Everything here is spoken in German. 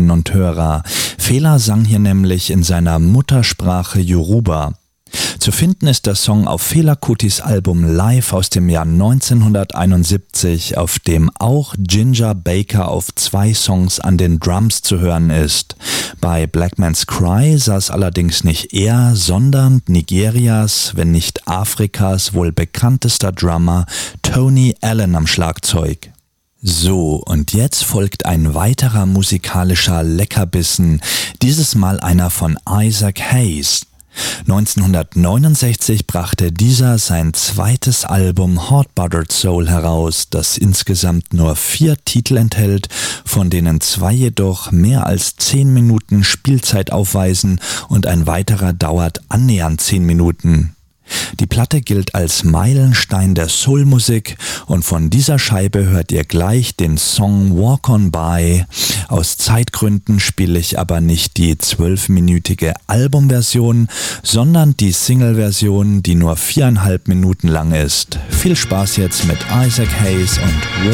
Hörerinnen und Hörer. Fela sang hier nämlich in seiner Muttersprache Yoruba. Zu finden ist der Song auf Fela Kutis Album Live aus dem Jahr 1971, auf dem auch Ginger Baker auf 2 Songs an den Drums zu hören ist. Bei Black Man's Cry saß allerdings nicht er, sondern Nigerias, wenn nicht Afrikas wohl bekanntester Drummer Tony Allen am Schlagzeug. So, und jetzt folgt ein weiterer musikalischer Leckerbissen, dieses Mal einer von Isaac Hayes. 1969 brachte dieser sein zweites Album Hot Buttered Soul heraus, das insgesamt nur 4 Titel enthält, von denen 2 jedoch mehr als 10 Minuten Spielzeit aufweisen und ein weiterer dauert annähernd 10 Minuten. Die Platte gilt als Meilenstein der Soulmusik und von dieser Scheibe hört ihr gleich den Song Walk On By. Aus Zeitgründen spiele ich aber nicht die 12-minütige Albumversion, sondern die Single-Version, die nur 4,5 Minuten lang ist. Viel Spaß jetzt mit Isaac Hayes und